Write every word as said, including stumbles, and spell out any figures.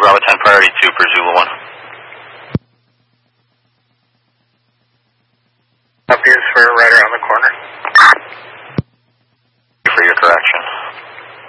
Bravo ten, priority two for Zulu one. Appears for rider on the